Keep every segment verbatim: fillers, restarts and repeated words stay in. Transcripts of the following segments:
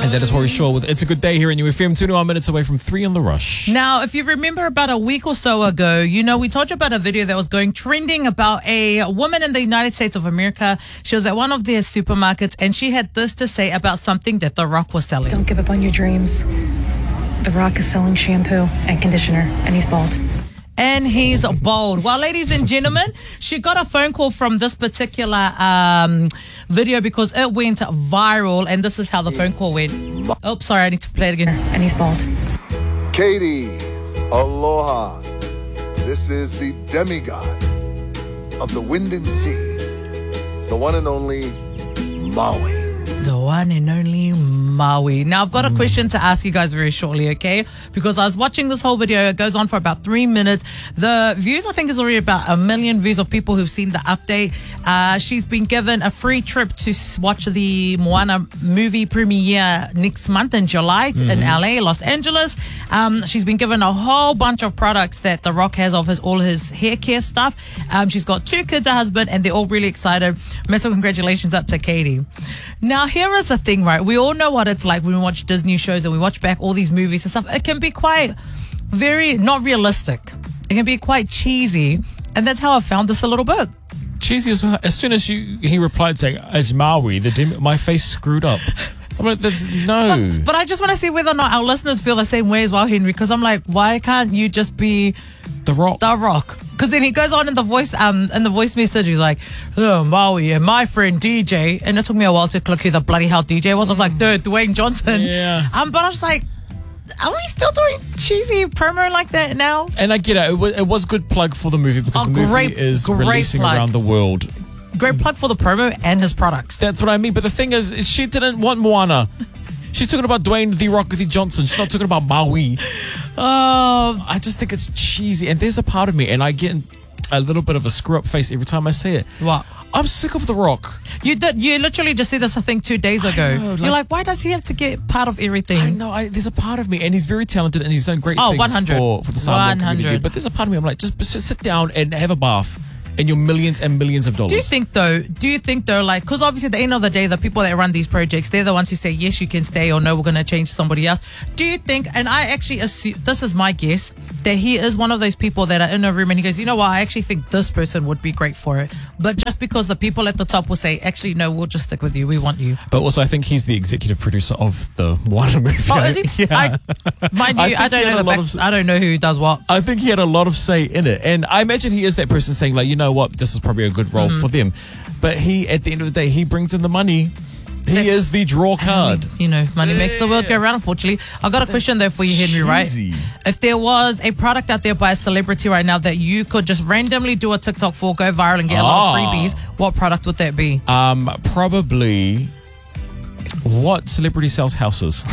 And that is Hori Shaw with It's a Good Day here in U F M, twenty-one minutes away from three on The Rush. Now, if you remember about a week or so ago, you know, we told you about a video that was going trending about a woman in the United States of America. She was at one of their supermarkets and she had this to say about something that The Rock was selling. Don't give up on your dreams. The Rock is selling shampoo and conditioner, and he's bald. And he's bald. Well, ladies and gentlemen, she got a phone call from this particular um, video because it went viral, and this is how the phone call went. Oh, sorry, I need to play it again. And he's bald. Katie, aloha. This is the demigod of the wind and sea, the one and only Maui. The one and only Maui. Now, I've got a question to ask you guys very shortly, okay? Because I was watching this whole video. It goes on for about three minutes. The views, I think, is already about a million views of people who've seen the update. Uh, she's been given a free trip to watch the Moana movie premiere next month in July mm-hmm. in L A, Los Angeles. Um, she's been given a whole bunch of products that The Rock has of his all his hair care stuff. Um, she's got two kids, a husband, and they're all really excited. Massive congratulations up to Katie. Now, here is the thing, right? We all know what it's like when we watch Disney shows and we watch back all these movies and stuff. It can be quite very not realistic. It can be quite cheesy. And that's how I found this a little bit. Cheesy as well. As soon as you he replied saying, "It's Maui," the dem- my face screwed up. I'm like, that's, no. But, but I just want to see whether or not our listeners feel the same way as well, Henry, because I'm like, why can't you just be The Rock? The Rock. Because then he goes on in the voice um in the voice message, he's like, "Oh, Maui and my friend D J," and it took me a while to click who the bloody hell D J was. I was like, dude, Dwayne Johnson. Yeah. Um, but I was like, are we still doing cheesy promo like that now? And I get it. It was, it was a good plug for the movie because Oh, the movie great- is great releasing plug. around the world. Great plug for the promo and his products. That's what I mean. But the thing is, she didn't want Moana. She's talking about Dwayne The Rock with Johnson. She's not talking about Maui. Oh, I just think it's cheesy. And there's a part of me, and I get a little bit of a screw-up face every time I say it. what? I'm sick of The Rock. You did. You literally just said this, I think, two days ago. know, like- You're like, why does he have to get part of everything? I know. I, there's a part of me, and he's very talented, and he's done great Oh, things one hundred. for, for the Samoan community. one hundred. But there's a part of me, I'm like, just, just sit down and have a bath and your millions and millions of dollars. Do you think though? Do you think though? Like, because obviously at the end of the day, the people that run these projects, they're the ones who say yes, you can stay, or no, we're going to change somebody else. Do you think? And I actually assume this is my guess that he is one of those people that are in a room and he goes, you know what? I actually think this person would be great for it, but just because the people at the top will say, actually, no, we'll just stick with you. We want you. But also, I think he's the executive producer of the Moana movie. Oh, is he? Yeah. I, mind you, I I, think he don't had know a the lot back, of- I don't know who does what. I think he had a lot of say in it. And I imagine he is that person saying, like, you know what, this is probably a good role Mm-hmm. for them. But he, at the end of the day, he brings in the money. He That's- is the draw card. You know, money makes the world go Yeah. round, unfortunately. I got a question though for you, Henry, right? cheesy. If there was a product out there by a celebrity right now that you could just randomly do a TikTok for, go viral and get a lot of Ah. freebies, what product would that be? Um, probably what celebrity sells houses?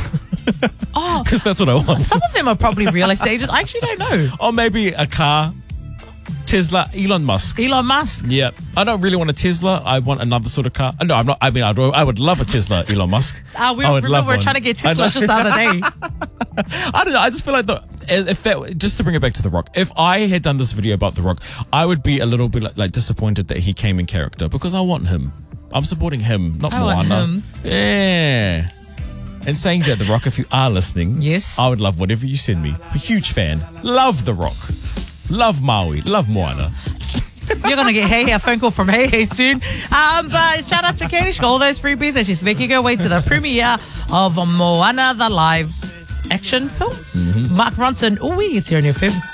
Oh, Because that's what I want. some of them are probably real estate agents. I actually don't know. Or maybe a car. Tesla, Elon Musk. Elon Musk. Yeah, I don't really want a Tesla. I want another sort of car. No, I'm not. I mean, I'd, I would love a Tesla, Elon Musk. Uh, we I would remember love we were one. trying to get I know. Teslas just the other day. I don't know. I just feel like the, if that, just to bring it back to The Rock, if I had done this video about The Rock, I would be a little bit like, like disappointed that he came in character because I want him. I'm supporting him, not I want Moana. him. Yeah. And saying that, The Rock, if you are listening, Yes. I would love whatever you send me. A huge fan. Love The Rock. Love Maui. Love Moana. You're going to get Hey Hey, a phone call from Hey Hey soon. Um, but shout out to Katie. She got all those freebies and she's making her way to the premiere of Moana, the live action film. Mm-hmm. Mark Ronson. Oh, we it's here in your film.